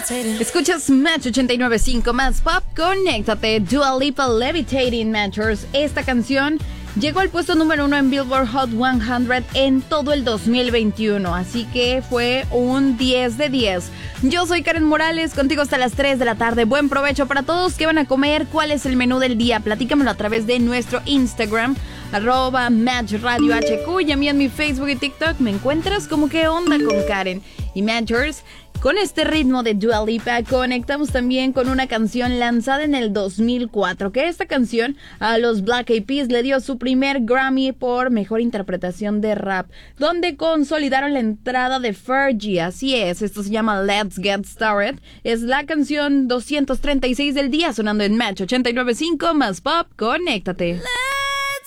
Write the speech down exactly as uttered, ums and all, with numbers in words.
Escuchas Match ochenta y nueve punto cinco más pop, conéctate. Dua Lipa, Levitating Matters. Esta canción llegó al puesto número uno en Billboard Hot cien en todo el dos mil veintiuno, así que fue un diez de diez. Yo soy Karen Morales, contigo hasta las tres de la tarde. Buen provecho para todos. ¿Qué van a comer? ¿Cuál es el menú del día? Platícamelo a través de nuestro Instagram, arroba Match Radio H Q, y a mí en mi Facebook y TikTok me encuentras como ¿Qué onda con Karen? Y Matchers. Con este ritmo de Dua Lipa conectamos también con una canción lanzada en el dos mil cuatro, que esta canción a los Black Eyed Peas le dio su primer Grammy por Mejor Interpretación de Rap, donde consolidaron la entrada de Fergie. Así es, esto se llama Let's Get Started. Es la canción doscientos treinta y seis del día, sonando en Match ochenta y nueve punto cinco más pop, conéctate.